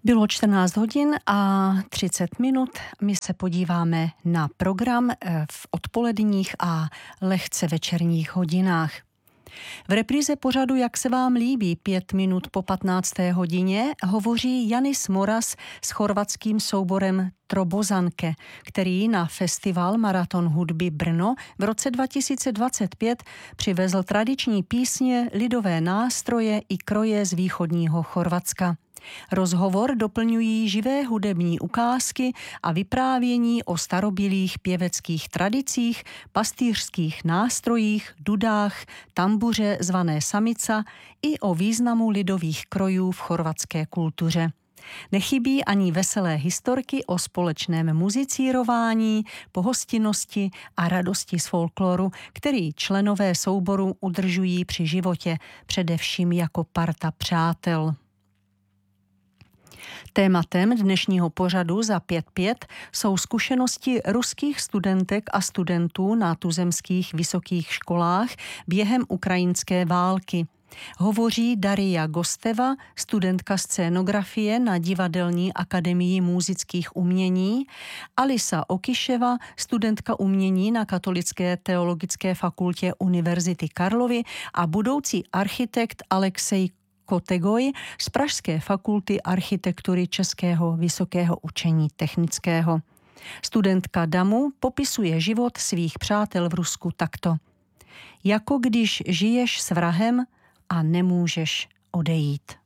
Bylo 14 hodin a 30 minut. My se podíváme na program v odpoledních a lehce večerních hodinách. V repríze pořadu Jak se vám líbí 5 minut po 15. hodině hovoří Janis Moras s chorvatským souborem Trobozanke, který na festival Maraton hudby Brno v roce 2025 přivezl tradiční písně, lidové nástroje i kroje z východního Chorvatska. Rozhovor doplňují živé hudební ukázky a vyprávění o starobylých pěveckých tradicích, pastýřských nástrojích, dudách, tambuře zvané samica i o významu lidových krojů v chorvatské kultuře. Nechybí ani veselé historky o společném muzicírování, pohostinnosti a radosti z folkloru, který členové souboru udržují při životě, především jako parta přátel. Tématem dnešního pořadu za 5.5 jsou zkušenosti ruských studentek a studentů na tuzemských vysokých školách během ukrajinské války. Hovoří Daria Gosteva, studentka scénografie na Divadelní akademii múzických umění, Alisa Okiševa, studentka umění na Katolické teologické fakultě Univerzity Karlovy a budoucí architekt Alexej Kotegoj z Pražské fakulty architektury Českého vysokého učení technického. Studentka DAMU popisuje život svých přátel v Rusku takto. Jako když žiješ s vrahem a nemůžeš odejít.